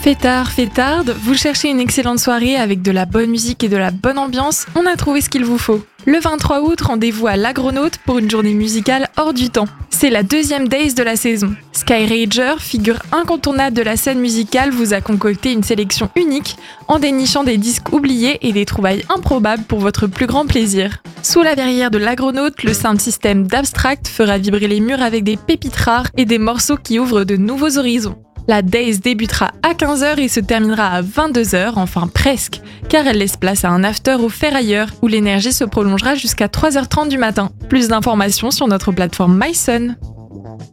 Fêtarde, vous cherchez une excellente soirée avec de la bonne musique et de la bonne ambiance? On a trouvé ce qu'il vous faut. Le 23 août, rendez-vous à l'Agronaute pour une journée musicale hors du temps. C'est la deuxième days de la saison. Sky Rager, figure incontournable de la scène musicale, vous a concocté une sélection unique en dénichant des disques oubliés et des trouvailles improbables pour votre plus grand plaisir. Sous la verrière de l'Agronaute, le sound system d'Abstract fera vibrer les murs avec des pépites rares et des morceaux qui ouvrent de nouveaux horizons. La Days débutera à 15h et se terminera à 22h, enfin presque, car elle laisse place à un after au Ferrailleur où l'énergie se prolongera jusqu'à 3h30 du matin. Plus d'informations sur notre plateforme MySun.